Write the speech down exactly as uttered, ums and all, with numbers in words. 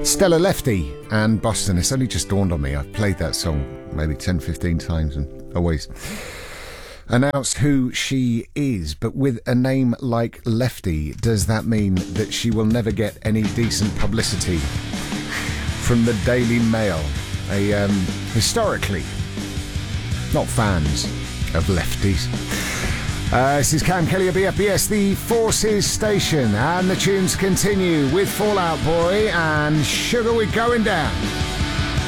Stella Lefty and Boston. It's only just dawned on me. I've played that song maybe ten, fifteen times and always announced who she is. But with a name like Lefty, does that mean that she will never get any decent publicity from the Daily Mail? A, um, historically, not fans of lefties. Uh, this is Cam Kelly of B F B S, the Forces station, and the tunes continue with Fall Out Boy and Sugar We're Going Down.